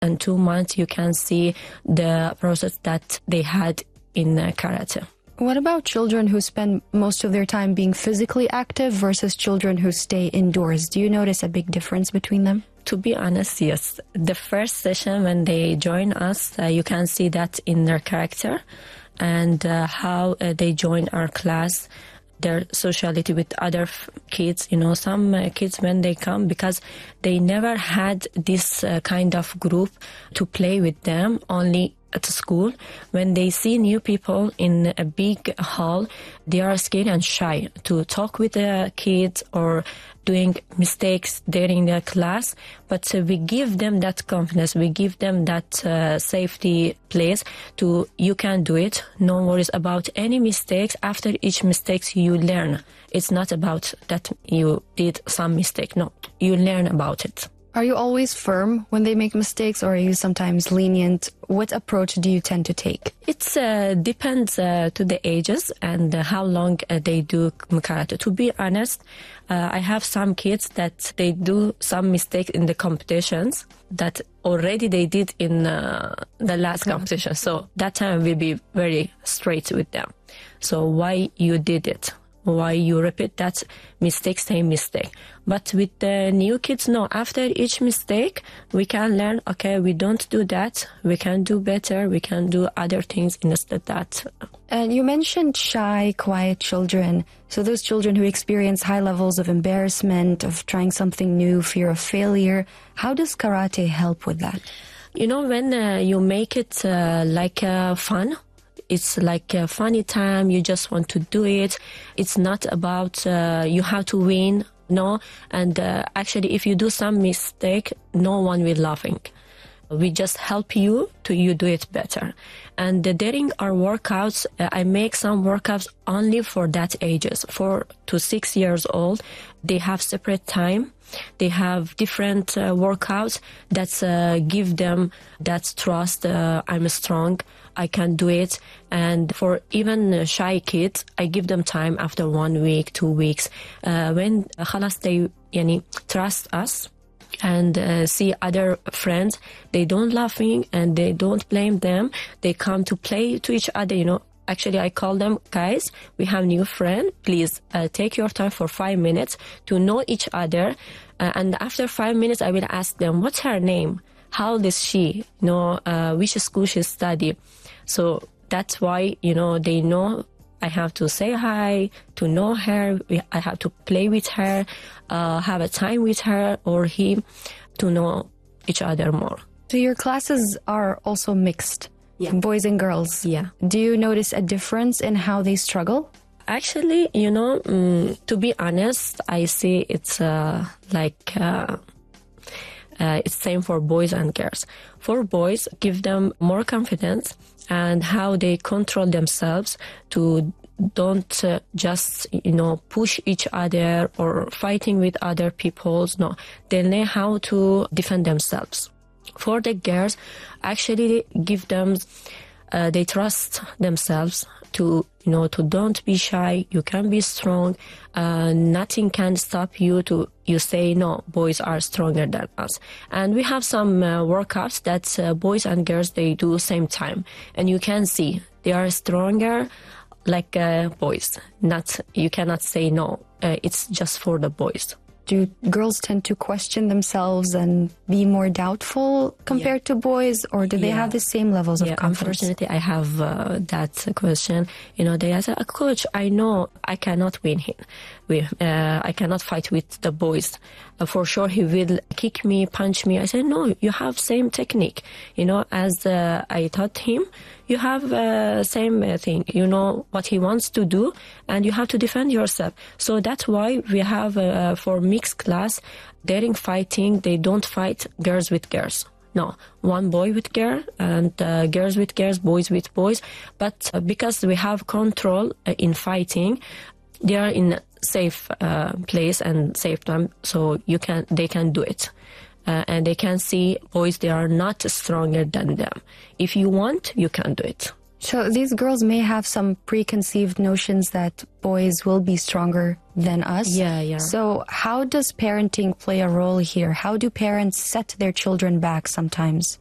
and 2 months, you can see the process that they had in karate. What about children who spend most of their time being physically active versus children who stay indoors? Do you notice a big difference between them? To be honest, yes. The first session when they join us, you can see that in their character and how they join our class, their sociality with other kids. Some kids, when they come, because they never had this kind of group to play with them, only at school, when they see new people in a big hall, they are scared and shy to talk with the kids or doing mistakes during the class. But we give them that confidence. We give them that safety place to, you can do it. No worries about any mistakes. After each mistake, you learn. It's not about that you did some mistake. No, you learn about it. Are you always firm when they make mistakes, or are you sometimes lenient? What approach do you tend to take? It depends to the ages and how long they do karate. To be honest, I have some kids that they do some mistakes in the competitions that already they did in the last competition. So that time we'll be very straight with them. So why you did it? Why you repeat that mistake, same mistake. But with the new kids, no. After each mistake, we can learn, okay, we don't do that. We can do better. We can do other things instead of that. And you mentioned shy, quiet children. So those children who experience high levels of embarrassment, of trying something new, fear of failure. How does karate help with that? When you make it like fun, it's like a funny time. You just want to do it. It's not about you have to win. No. And actually, if you do some mistake, no one will laughing. We just help you to do it better. And during our workouts, I make some workouts only for that ages, 4 to 6 years old. They have separate time. They have different workouts that give them that trust. I'm strong. I can do it. And for even shy kids, I give them time after 1 week, 2 weeks. When خلاص they trust us and see other friends, they don't laughing and they don't blame them. They come to play to each other, Actually, I call them, guys, we have new friend. Please take your time for 5 minutes to know each other. And after 5 minutes, I will ask them, what's her name? How old is she? Which school she study? So that's why, they know I have to say hi, to know her. I have to play with her, have a time with her or him to know each other more. So your classes are also mixed, boys and girls. Yeah. Do you notice a difference in how they struggle? Actually, to be honest, I see it's it's same for boys and girls. For boys, give them more confidence and how they control themselves to don't just, push each other or fighting with other people. No, they know how to defend themselves. For the girls, actually give them, they trust themselves to don't be shy. You can be strong. Nothing can stop you you say, no, boys are stronger than us. And we have some workouts that boys and girls, they do same time. And you can see they are stronger like boys. You cannot say no. It's just for the boys. Do girls tend to question themselves and be more doubtful compared to boys, or do they have the same levels of confidence? Unfortunately, I have that question. They say, Coach, I know I cannot win him. I cannot fight with the boys. For sure, he will kick me, punch me. I said, no, you have same technique. As I taught him, you have same thing. You know what he wants to do, and you have to defend yourself. So that's why we have for mixed class, during fighting, they don't fight girls with girls. No, one boy with girl and girls with girls, boys with boys. But because we have control in fighting, they are in a safe place and safe time, so they can do it. And they can see boys, they are not stronger than them. If you want, you can do it. So these girls may have some preconceived notions that boys will be stronger than us. Yeah. So how does parenting play a role here? How do parents set their children back sometimes?